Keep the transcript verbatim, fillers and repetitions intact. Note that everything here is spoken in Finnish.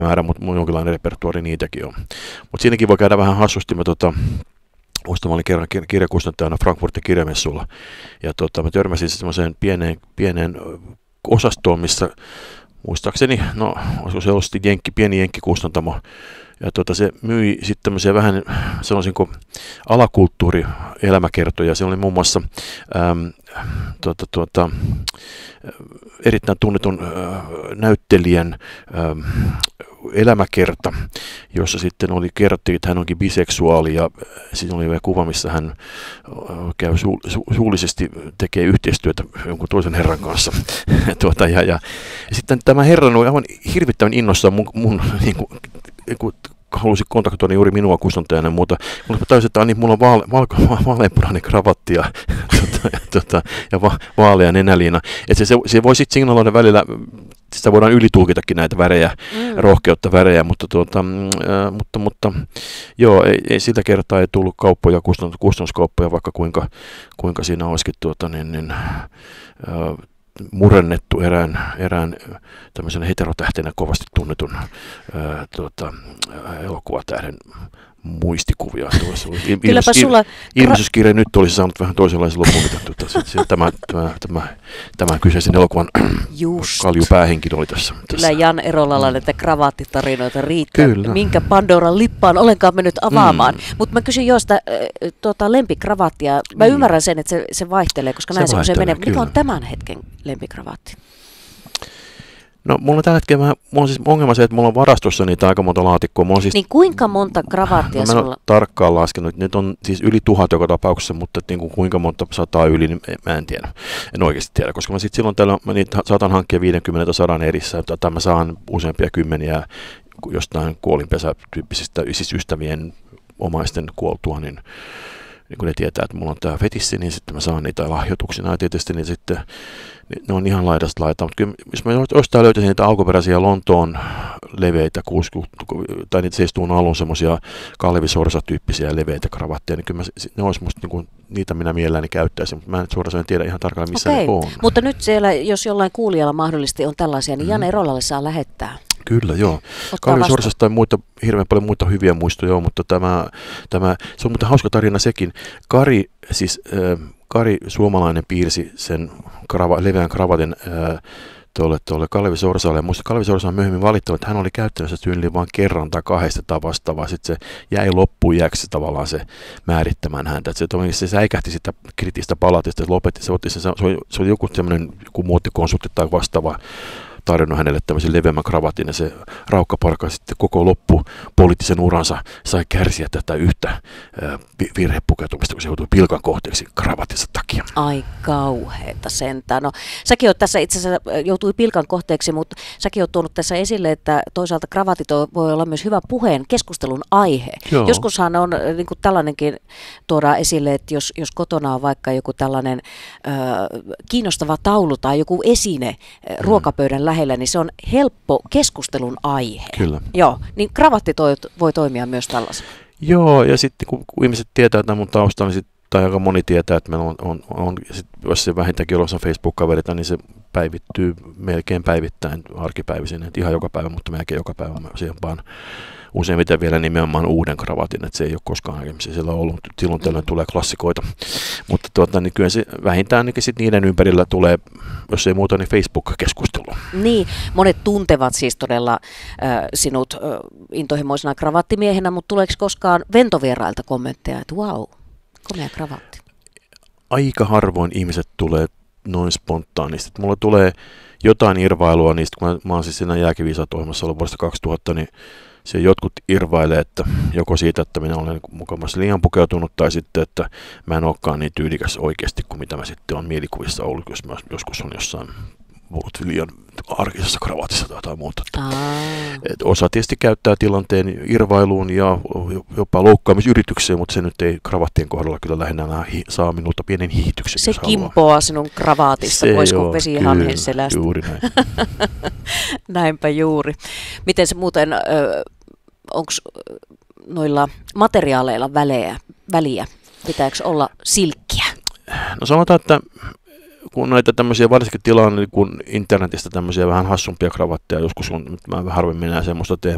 määrä, mutta jonkinlainen repertuaari niitäkin on. Mutta siinäkin voi käydä vähän hassusti. Mä, tota, muistan, mä olin kerran kirjakustantajana Frankfurtin kirjamessulla, ja tota, mä törmäsin semmoiseen pieneen, pieneen osastoon, missä muistaakseni, no olisiko se ollut jenkki, pieni jenkkikustantamo, ja tota, se myi sitten tämmöisiä vähän, sanoisinko, alakulttuurielämäkertoja. Se oli muun muassa äm, tuota, tuota, erittäin tunnetun äh, näyttelijän ähm, elämäkerta, jossa sitten oli kerrottiin, että hän onkin biseksuaali, ja siinä oli vielä kuva, missä hän käy su, su, suullisesti tekee yhteistyötä jonkun toisen herran kanssa. tuota, ja, ja, ja sitten tämä herra oli aivan hirvittävän innossaan mun, mun niin kuin, niin kuin, halusi kontaktoida juuri minua kustantajana ja muuta. Mä tajusin, että niin, mulla on vaale, valko, vaaleanpunainen kravatti ja, tota, ja, tota, ja va, vaalea nenäliina. Että se, se, se voi sitten signaloida välillä, sitä voidaan ylitulkitakin näitä värejä, mm. rohkeutta värejä, mutta, tuota, äh, mutta, mutta joo, ei, ei sillä kertaa ei tullut kauppoja, kustannus, kustannuskauppoja, vaikka kuinka, kuinka siinä olisikin tuota, niin, niin, äh, murennettu erään, erään tämmöisen heterotähtenä kovasti tunnetun ää, tuota, elokuvatähden muistikuvia. Ilmestyskirja nyt olisi saanut vähän toisenlaisen lopun, mitä tuota, se, se, tämä, tämä, tämä, tämä kyseisen elokuvan kalju päähenkilö oli tässä. Kyllä tässä. Jan Erolalla näitä kravaattitarinoita riittää. Kyllä. Minkä Pandoran lippaan olenkaan mennyt avaamaan. Mm. Mutta mä kysyn josta äh, tuota, lempikravaattia. Mä niin. ymmärrän sen, että se, se vaihtelee, koska se näin se menee. Mikä on tämän hetken lempikravaatti? No, mulla on tällä hetkellä vähän, mulla on siis ongelma se, että mulla on varastossa niitä aika monta laatikkoa. Mulla on siis, niin kuinka monta kravaattia no, sulla? Mä en ole tarkkaan laskenut, nyt on siis yli tuhat joka tapauksessa, mutta niin kuin kuinka monta sataa yli, niin mä en tiedä. En oikeasti tiedä, koska mä sitten silloin täällä mä niitä saatan hankkia viisikymmentä sadan erissä, tai mä saan useampia kymmeniä jostain kuolinpesä-tyyppisistä, siis ystävien omaisten kuoltua, niin niin kun ne tietää, että mulla on tämä fetissi, niin sitten mä saan niitä lahjoituksina ja tietysti niin sitten niin ne on ihan laidasta laitaa. Mutta kyllä, jos mä jostain löytäisin niitä alkuperäisiä Lontoon leveitä, kuusikymmentä, tai niitä seistuun alun semmoisia Kalevi Sorsa-tyyppisiä leveitä kravatteja, niin kyllä mä, ne olisi musta, niin kuin, niitä minä mielelläni käyttäisin, mutta mä en suoraan tiedä ihan tarkalleen, missä Okei. ne on. Mutta nyt siellä, jos jollain kuulijalla mahdollisesti on tällaisia, niin Jan Erolalle saa lähettää. Kyllä, joo. Kalevi Sorsasta tai muita, hirveän paljon muita hyviä muistoja on, mutta tämä, tämä, se on muuten hauska tarina sekin. Kari, siis äh, Kari suomalainen piirsi sen krava, leveän kravatin äh, tuolle, tuolle Kalevi Sorsalle. Ja muista Kalevi Sorsa on myöhemmin valittanut, että hän oli käyttänyt sitä tyyliin vain kerran tai kahdesta tai vastaavaa. Sitten se jäi loppuiäksi tavallaan se määrittämään häntä. Että se, se säikähti sitä kriittistä palatista, että lopetti. Se, se, se, oli, se oli joku semmoinen joku muottikonsultti tai vastaava tarjonnut hänelle tämmöisen leveämmän kravatin, ja se raukkaparka sitten koko loppu poliittisen uransa sai kärsiä tätä yhtä virhepukeutumista, kun se joutui pilkan kohteeksi kravatinsa takia. Ai kauheeta sentään. No, säkin oot tässä itse asiassa joutui pilkan kohteeksi, mutta säkin oot tuonut tässä esille, että toisaalta kravatit voi olla myös hyvä puheen keskustelun aihe. Joo. Joskushan on niin kuin tällainenkin tuodaan esille, että jos, jos kotona on vaikka joku tällainen äh, kiinnostava taulu tai joku esine äh, ruokapöydän lähellä, niin se on helppo keskustelun aihe. Kyllä. Joo, niin kravatti toi, voi toimia myös tällaisen. Joo, ja sitten kun, kun ihmiset tietää, että mun tausta, niin sitten, tai aika moni tietää, että meillä on, on, on sit, jos se vähintäänkin on Facebook-kaverita, niin se päivittyy melkein päivittäin arkipäivisin, että ihan joka päivä, mutta melkein joka päivä mä siihen vaan useimmiten vielä nimenomaan uuden kravatin, että se ei ole koskaan aikaisemmin siellä ollut. Silloin tällöin tulee klassikoita. Mutta tuota, niin kyllä se vähintään niin sit niiden ympärillä tulee, jos ei muuta, niin Facebook-keskustelu. Niin, monet tuntevat siis todella äh, sinut äh, intohimoisena kravattimiehenä, mutta tuleeko koskaan ventovierailta kommentteja, että vau, komea kravatti? Aika harvoin ihmiset tulee noin spontaanisti. Mulla tulee jotain irvailua niistä, kun mä, mä oon siis siinä jääkiviisatoimassa ollut vuodesta kaksituhatta, niin se jotkut irvailee, että joko siitä, että minä olen mukavasti liian pukeutunut, tai sitten, että mä en olekaan niin tyylikäs oikeasti kuin mitä mä sitten olen mielikuvissa ollut, jos mä joskus on jossain ollut liian arkisessa kravatissa tai jotain muuta. Et osa tietysti käyttää tilanteen irvailuun ja jopa loukkaamisyritykseen, mutta se nyt ei kravattien kohdalla kyllä lähinnä saa minulta pienen hihityksen. Se kimpoaa sinun kravaatista, pois kuin vesi hanhen selästä. Juuri näin. Näinpä juuri. Miten se muuten, onko noilla materiaaleilla väliä, väliä? Pitääkö olla silkkiä? No sanotaan, että kun näitä tämmöisiä varsinkin tilaa, niin kun internetistä tämmöisiä vähän hassumpia kravatteja, joskus on, mä harvemmin enää semmoista teen,